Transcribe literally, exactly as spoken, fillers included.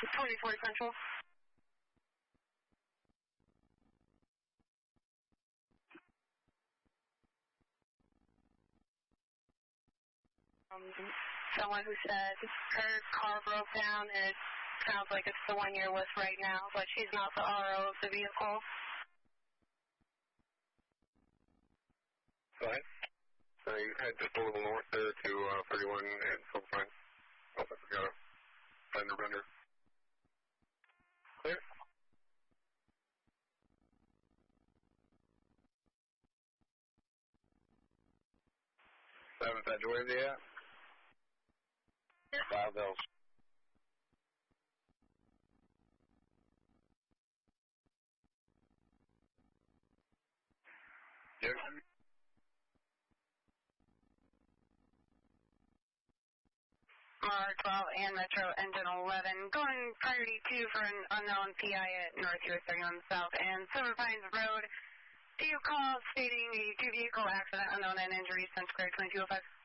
twenty-four Central. Um, someone who said her car broke down and it sounds like it's the one you're with right now, but she's not the R O of the vehicle. Go ahead. So you head just a little north there to uh, thirty-one and Silverpine. Oh, I forgot a fender bender. Clear. Seventh at Joy, yeah. Five bells. Jackson. R twelve and Metro Engine eleven, going priority two for an unknown P I at North U S thirty-one South and Silver Pines Road. Do you call stating a two-vehicle accident, unknown and injuries, since clear twenty-two oh five?